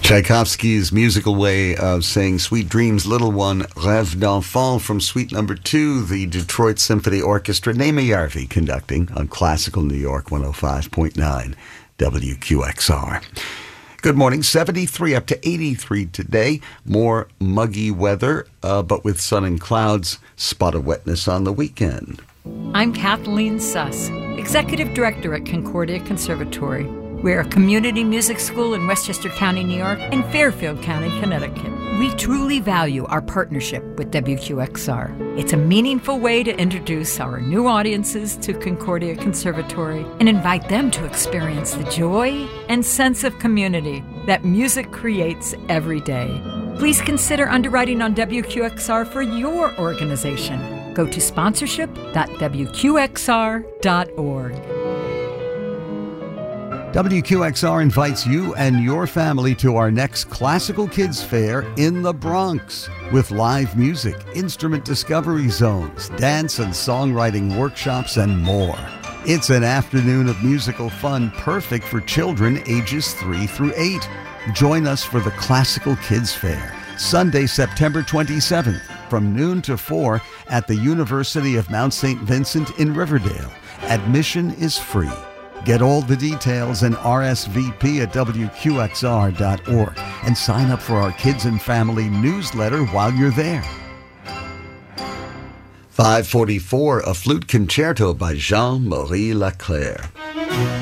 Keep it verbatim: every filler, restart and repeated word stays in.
Tchaikovsky's musical way of saying Sweet Dreams, Little One, Rêve d'Enfant from Suite Number Two, the Detroit Symphony Orchestra, Naima Yarvi conducting on Classical New York one oh five point nine W Q X R. Good morning, seventy-three up to eighty-three today. More muggy weather, uh, but with sun and clouds, spot of wetness on the weekend. I'm Kathleen Suss, Executive Director at Concordia Conservatory. We're a community music school in Westchester County, New York, and Fairfield County, Connecticut. We truly value our partnership with W Q X R. It's a meaningful way to introduce our new audiences to Concordia Conservatory and invite them to experience the joy and sense of community that music creates every day. Please consider underwriting on W Q X R for your organization. Go to sponsorship dot w q x r dot org. W Q X R invites you and your family to our next Classical Kids Fair in the Bronx with live music, instrument discovery zones, dance and songwriting workshops, and more. It's an afternoon of musical fun perfect for children ages three through eight. Join us for the Classical Kids Fair, Sunday, September twenty-seventh, from noon to four at the University of Mount Saint Vincent in Riverdale. Admission is free. Get all the details and R S V P at w q x r dot org and sign up for our Kids and Family newsletter while you're there. five forty-four, a flute concerto by Jean-Marie Leclerc.